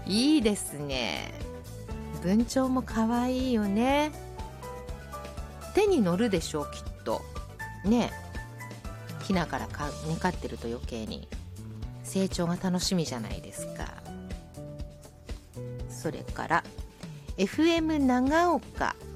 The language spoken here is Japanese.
いいですね。文鳥も可愛いよね。手に乗るでしょうきっとね。ヒナからね飼ってると余計に成長が楽しみじゃないですか。それから FM 長岡